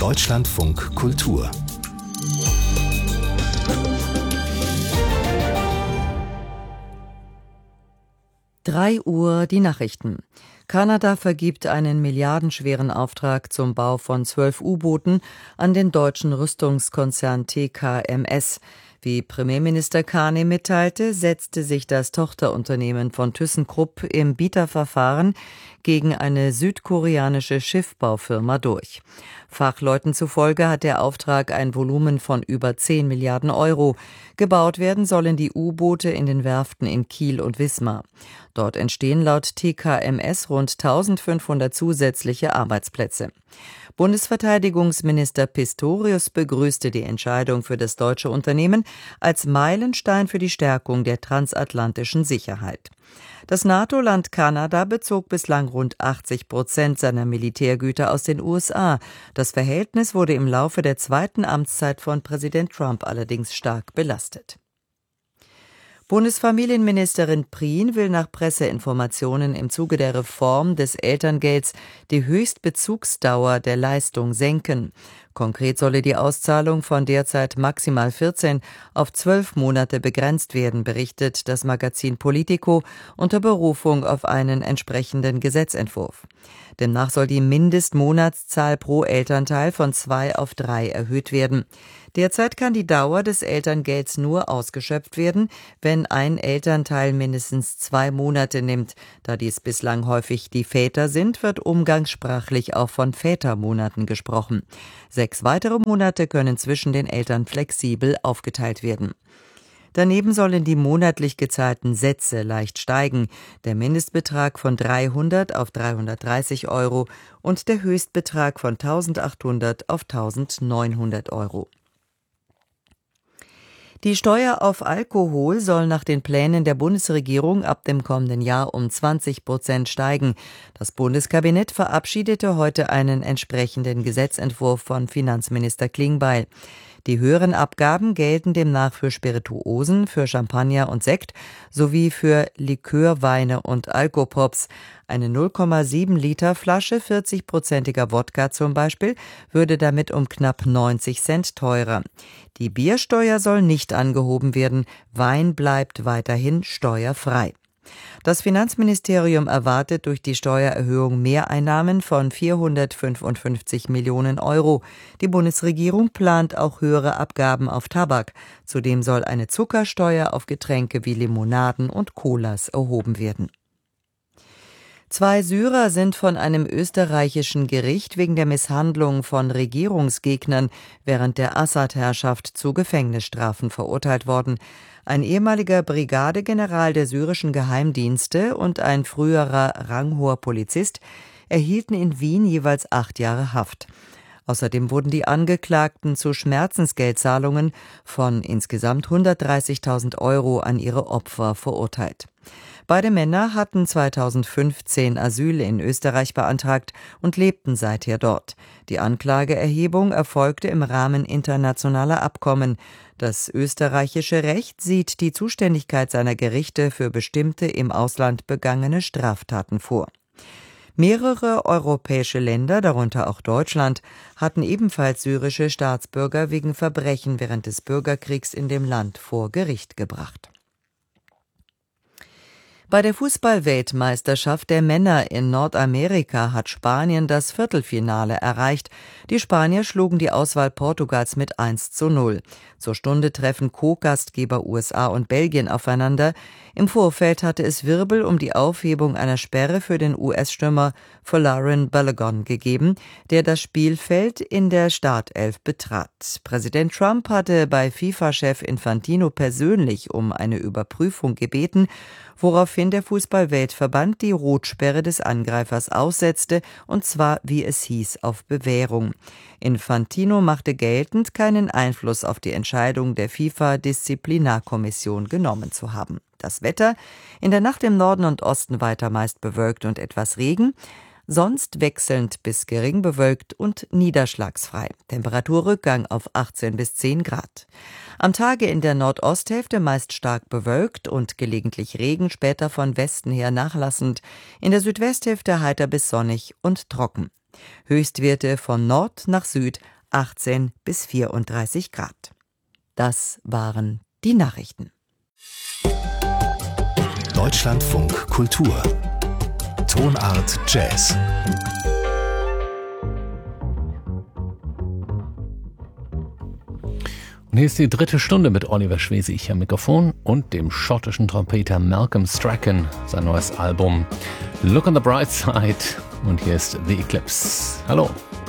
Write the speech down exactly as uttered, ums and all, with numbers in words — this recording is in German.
Deutschlandfunk Kultur. drei Uhr die Nachrichten. Kanada vergibt einen milliardenschweren Auftrag zum Bau von zwölf U-Booten an den deutschen Rüstungskonzern T K M S. Wie Premierminister Carney mitteilte, setzte sich das Tochterunternehmen von ThyssenKrupp im Bieterverfahren gegen eine südkoreanische Schiffbaufirma durch. Fachleuten zufolge hat der Auftrag ein Volumen von über zehn Milliarden Euro. Gebaut werden sollen die U-Boote in den Werften in Kiel und Wismar. Dort entstehen laut T K M S rund eintausendfünfhundert zusätzliche Arbeitsplätze. Bundesverteidigungsminister Pistorius begrüßte die Entscheidung für das deutsche Unternehmen als Meilenstein für die Stärkung der transatlantischen Sicherheit. Das NATO-Land Kanada bezog bislang rund achtzig Prozent seiner Militärgüter aus den U S A. Das Verhältnis wurde im Laufe der zweiten Amtszeit von Präsident Trump allerdings stark belastet. Bundesfamilienministerin Prien will nach Presseinformationen im Zuge der Reform des Elterngelds die Höchstbezugsdauer der Leistung senken. Konkret solle die Auszahlung von derzeit maximal vierzehn auf zwölf Monate begrenzt werden, berichtet das Magazin Politico unter Berufung auf einen entsprechenden Gesetzentwurf. Demnach soll die Mindestmonatszahl pro Elternteil von zwei auf drei erhöht werden. Derzeit kann die Dauer des Elterngelds nur ausgeschöpft werden, wenn ein Elternteil mindestens zwei Monate nimmt. Da dies bislang häufig die Väter sind, wird umgangssprachlich auch von Vätermonaten gesprochen. Sechs weitere Monate können zwischen den Eltern flexibel aufgeteilt werden. Daneben sollen die monatlich gezahlten Sätze leicht steigen, der Mindestbetrag von dreihundert auf dreihundertdreißig Euro und der Höchstbetrag von eintausendachthundert auf eintausendneunhundert Euro. Die Steuer auf Alkohol soll nach den Plänen der Bundesregierung ab dem kommenden Jahr um zwanzig Prozent steigen. Das Bundeskabinett verabschiedete heute einen entsprechenden Gesetzentwurf von Finanzminister Klingbeil. Die höheren Abgaben gelten demnach für Spirituosen, für Champagner und Sekt sowie für Likörweine und Alkopops. Eine null Komma sieben Liter Flasche vierzig-prozentiger Wodka zum Beispiel würde damit um knapp neunzig Cent teurer. Die Biersteuer soll nicht angehoben werden, Wein bleibt weiterhin steuerfrei. Das Finanzministerium erwartet durch die Steuererhöhung Mehreinnahmen von vierhundertfünfundfünfzig Millionen Euro. Die Bundesregierung plant auch höhere Abgaben auf Tabak. Zudem soll eine Zuckersteuer auf Getränke wie Limonaden und Colas erhoben werden. Zwei Syrer sind von einem österreichischen Gericht wegen der Misshandlung von Regierungsgegnern während der Assad-Herrschaft zu Gefängnisstrafen verurteilt worden. Ein ehemaliger Brigadegeneral der syrischen Geheimdienste und ein früherer ranghoher Polizist erhielten in Wien jeweils acht Jahre Haft. Außerdem wurden die Angeklagten zu Schmerzensgeldzahlungen von insgesamt hundertdreißigtausend Euro an ihre Opfer verurteilt. Beide Männer hatten zweitausendfünfzehn Asyl in Österreich beantragt und lebten seither dort. Die Anklageerhebung erfolgte im Rahmen internationaler Abkommen. Das österreichische Recht sieht die Zuständigkeit seiner Gerichte für bestimmte im Ausland begangene Straftaten vor. Mehrere europäische Länder, darunter auch Deutschland, hatten ebenfalls syrische Staatsbürger wegen Verbrechen während des Bürgerkriegs in dem Land vor Gericht gebracht. Bei der Fußball-Weltmeisterschaft der Männer in Nordamerika hat Spanien das Viertelfinale erreicht. Die Spanier schlugen die Auswahl Portugals mit eins zu null. Zur Stunde treffen Co-Gastgeber U S A und Belgien aufeinander. Im Vorfeld hatte es Wirbel um die Aufhebung einer Sperre für den U S-Stürmer Folarin Balogun gegeben, der das Spielfeld in der Startelf betrat. Präsident Trump hatte bei FIFA-Chef Infantino persönlich um eine Überprüfung gebeten, woraufhin der Fußball-Weltverband die Rotsperre des Angreifers aussetzte, und zwar, wie es hieß, auf Bewährung. Infantino machte geltend, keinen Einfluss auf die Entscheidung der FIFA-Disziplinarkommission genommen zu haben. Das Wetter: in der Nacht im Norden und Osten weiter meist bewölkt und etwas Regen, sonst wechselnd bis gering bewölkt und niederschlagsfrei. Temperaturrückgang auf achtzehn bis zehn Grad. Am Tage in der Nordosthälfte meist stark bewölkt und gelegentlich Regen, später von Westen her nachlassend. In der Südwesthälfte heiter bis sonnig und trocken. Höchstwerte von Nord nach Süd achtzehn bis vierunddreißig Grad. Das waren die Nachrichten. Deutschlandfunk Kultur. Tonart Jazz. Und hier ist die dritte Stunde mit Oliver Schwesig am Mikrofon und dem schottischen Trompeter Malcolm Strachan, sein neues Album Look on the Bright Side. Und hier ist The Eclipse. Hallo.